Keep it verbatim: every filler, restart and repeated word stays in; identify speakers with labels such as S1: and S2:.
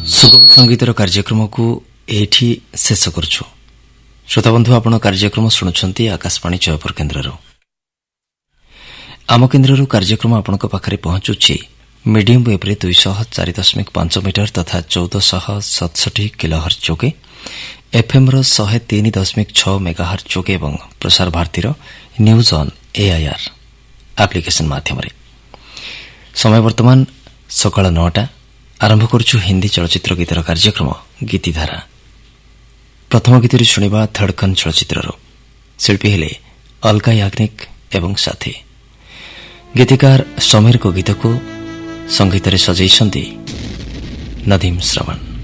S1: सुगम संगीतर कार्यक्रम को एठी शेष करुछु। श्रोता बंधु आपण कार्यक्रम शुणुछंती आकाशवाणी जयपुर केन्द्र। आम केन्द्र कार्यक्रम आपण पाखरे पहुंचुछि मीडियम वेब रे दुई सौ चार दशमिक पांच मीटर तथा चौदह सौ सतसठी किलोहर्ट्ज जोगे, एफएम रो सौ तीन दशमिक छह मेगाहर्ट्ज जोगे एवं प्रसार भारतीर न्यूज ऑन एआईआर एप्लिकेशन माध्यम रे। समय वर्तमान सकाळ नौटा। आरंभ करुछु हिंदी चलचित्र गीतर कार्यक्रम गीतिधारा। प्रथम गीत शुणा धड़कन चलचित्र। शिल्पी हेले अलका याग्निक एवं साथी। गीतिकार समीर को गीत को संगीत रे सजाइछंती नदीम श्रवण।